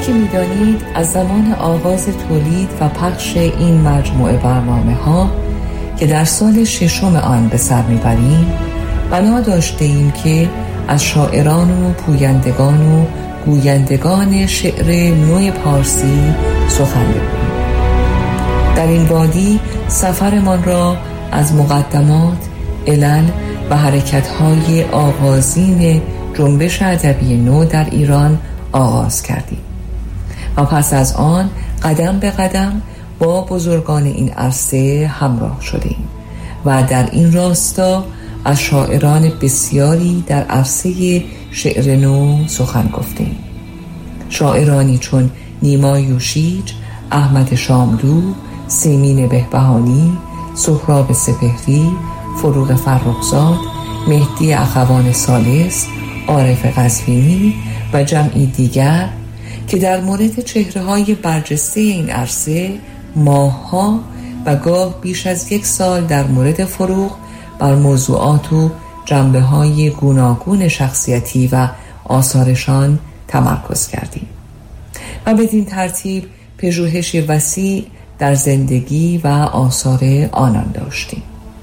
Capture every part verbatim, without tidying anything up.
که می‌دانید از زمان آغاز تولید و پخش این مجموعه برنامه ها که در سال ششم آن به سر میبریم، بنا داشته ایم که از شاعران و پویندگان و گویندگان شعر نو پارسی سخن بگوییم. در این وادی سفرمان را از مقدمات، علل و حرکت‌های آغازین جنبش ادبی نو در ایران آغاز کردیم و پس از آن قدم به قدم با بزرگان این عرصه همراه شدیم و در این راستا از شاعران بسیاری در عرصه شعر نو سخن گفتیم. شاعرانی چون نیما یوشیج، احمد شاملو، سیمین بهبهانی، سهراب سپهری، فروغ فرخزاد، مهدی اخوان ثالث، عارف قزوینی و جمعی دیگر که در مورد چهره‌های برجسته این عرصه ماه‌ها و گاه بیش از یک سال در مورد فروغ بر موضوعات و جنبه‌های گوناگون شخصیتی و آثارشان تمرکز کردیم و بدین ترتیب پژوهش وسیع در زندگی و آثار آنان داشتیم.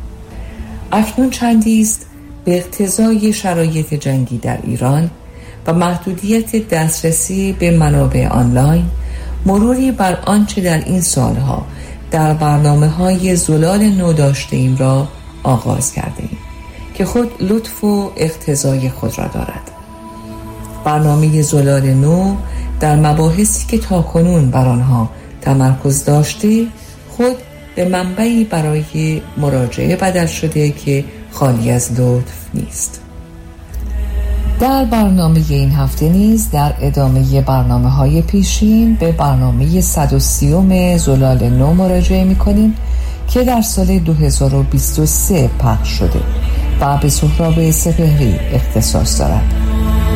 اکنون چندی است به اقتضای شرایط جنگی در ایران و محدودیت دسترسی به منابع آنلاین مروری بر آنچه در این سالها در برنامه‌های زلال نو داشته ایم را آغاز کرده ایم که خود لطف و اقتضای خود را دارد. برنامه زلال نو در مباحثی که تاکنون بر آنها تمرکز داشته خود به منبعی برای مراجعه بدل شده که خالی از لطف نیست. در برنامه این هفته نیز در ادامه برنامه‌های پیشین به برنامه صد و سی زلال نو مراجعه می‌کنیم که در سال دو هزار و بیست و سه پخش شده و به سهراب سپهری اختصاص دارد.